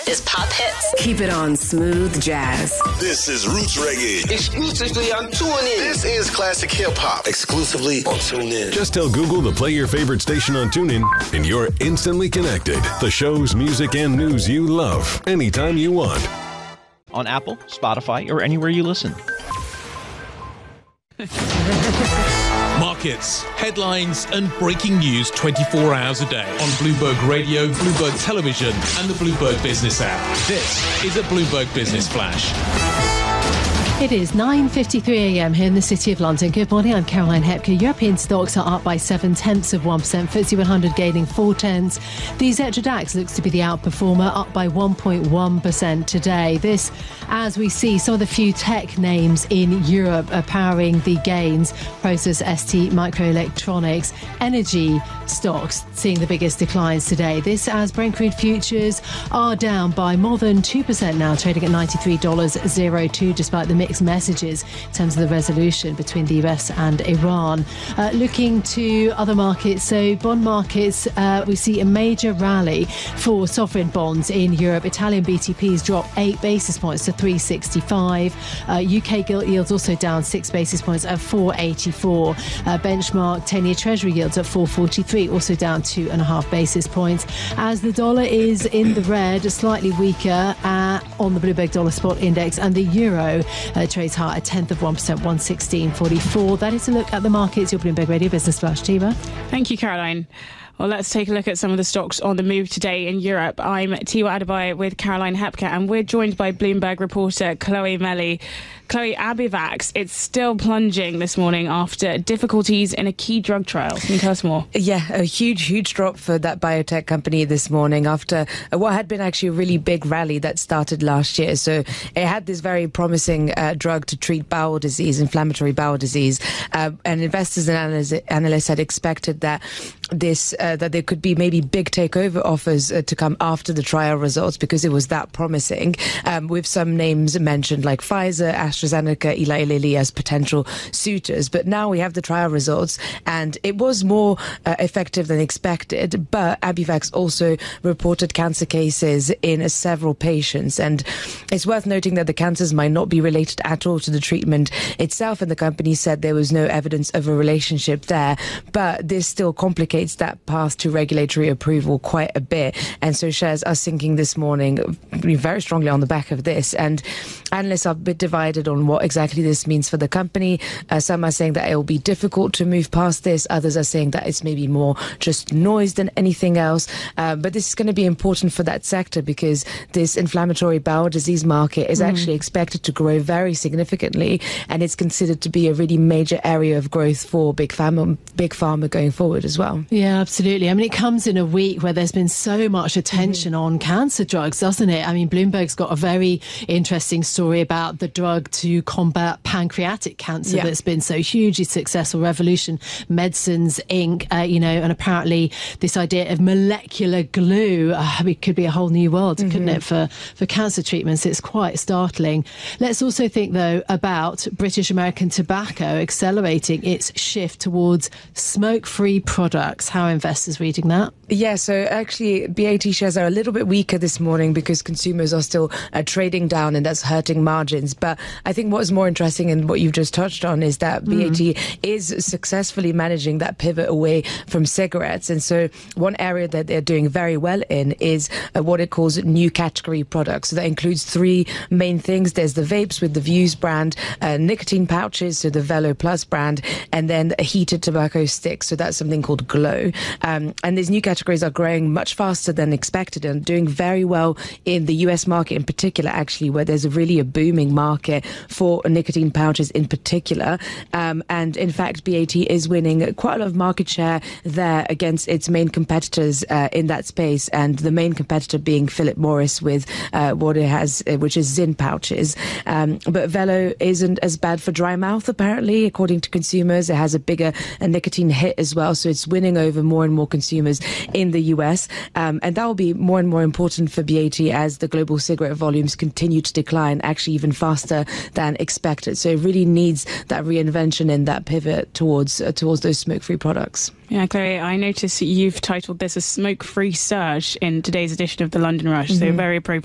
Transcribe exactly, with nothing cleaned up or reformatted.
is pop hits. Keep it on Smooth Jazz. This is Roots Reggae. Exclusively on TuneIn. This is classic hip-hop. Exclusively on TuneIn. Just tell Google to play your favorite station on TuneIn, and you're instantly connected. The shows, music, and news you love, anytime you want. On Apple, Spotify, or anywhere you listen. Markets, headlines, and breaking news twenty-four hours a day on Bloomberg Radio, Bloomberg Television, and the Bloomberg Business app. This is a Bloomberg Business Flash. It is nine fifty-three a.m. here in the City of London. Good morning, I'm Caroline Hepker. European stocks are up by seven tenths of one percent. F T S E one hundred gaining four tenths. The Xetra DAX looks to be the outperformer, up by one point one percent today. This, as we see, some of the few tech names in Europe are powering the gains. Process, S T, Microelectronics, energy stocks seeing the biggest declines today. This as Brent crude futures are down by more than two percent now, trading at ninety-three dollars and two, despite the mixed messages in terms of the resolution between the U S and Iran. Uh, looking to other markets, so bond markets, uh, we see a major rally for sovereign bonds in Europe. Italian B T Ps dropped eight basis points to three sixty-five. Uh, U K gilt yields also down six basis points at four eighty-four. Uh, benchmark ten-year Treasury yields at four forty-three, also down two and a half basis points. As the dollar is in the red, slightly weaker uh, on the Bloomberg Dollar Spot Index, and the euro uh, trades high, a tenth of one percent, one sixteen forty-four. That is a look at the markets. Your Bloomberg Radio Business Flash. Tiwa. Thank you, Caroline. Well, let's take a look at some of the stocks on the move today in Europe. I'm Tiwa Adebayo with Caroline Hepker, and we're joined by Bloomberg reporter Chloe Melly. Chloe, Abivax, it's still plunging this morning after difficulties in a key drug trial. Can you tell us more? Yeah, a huge, huge drop for that biotech company this morning after what had been actually a really big rally that started last year. So it had this very promising uh, drug to treat bowel disease, inflammatory bowel disease. Uh, and investors and analysts, analysts had expected that this uh, that there could be maybe big takeover offers uh, to come after the trial results because it was that promising, um, with some names mentioned like Pfizer, AstraZeneca, Eli Lilly as potential suitors. But now we have the trial results, and it was more uh, effective than expected. But Abivax also reported cancer cases in uh, several patients, and it's worth noting that the cancers might not be related at all to the treatment itself, and the company said there was no evidence of a relationship there. But this still complicates that path to regulatory approval quite a bit, and so shares are sinking this morning very strongly on the back of this. And analysts are a bit divided on what exactly this means for the company. Uh, some are saying that it will be difficult to move past this. Others are saying that it's maybe more just noise than anything else. Uh, but this is going to be important for that sector because this inflammatory bowel disease market is mm. actually expected to grow very significantly, and it's considered to be a really major area of growth for big pharma, big pharma going forward as well. Yeah, absolutely. I mean, it comes in a week where there's been so much attention mm. on cancer drugs, doesn't it? I mean, Bloomberg's got a very interesting story about the drug to combat pancreatic cancer yeah. that's been so hugely successful. Revolution Medicines Incorporated, uh, you know, and apparently this idea of molecular glue uh, it could be a whole new world, mm-hmm. couldn't it, for, for cancer treatments? It's quite startling. Let's also think, though, about British American Tobacco accelerating its shift towards smoke-free products. How are investors reading that? Yeah, so actually B A T shares are a little bit weaker this morning because consumers are still uh, trading down, and that's hurting margins. But I think what is more interesting and what you've just touched on is that mm. B A T is successfully managing that pivot away from cigarettes. And so one area that they're doing very well in is uh, what it calls new category products. So that includes three main things. There's the vapes with the Vuse brand, uh, nicotine pouches, so the Velo Plus brand, and then heated tobacco sticks. So that's something called Glow. Um, and these new categories are growing much faster than expected and doing very well in the U S market in particular, actually, where there's a really a booming market for nicotine pouches in particular. Um, and in fact, B A T is winning quite a lot of market share there against its main competitors uh, in that space, and the main competitor being Philip Morris with uh, what it has, uh, which is Zyn pouches. Um, but Velo isn't as bad for dry mouth, apparently, according to consumers. It has a bigger a nicotine hit as well, so it's winning over more and more consumers in the U S. Um, and that will be more and more important for B A T as the global cigarette volumes continue to decline, actually even faster than expected. So it really needs that reinvention and that pivot towards uh, towards those smoke-free products. Yeah, Chloe, I noticed you've titled this a smoke-free surge in today's edition of the London Rush, mm-hmm. so very appropriate.